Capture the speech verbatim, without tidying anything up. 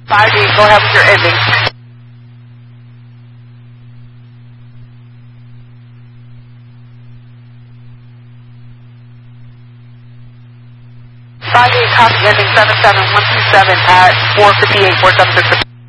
five eight, go ahead with your ending. five eight, copy ending seven seven one two seven at four fifty-eight, four seven six.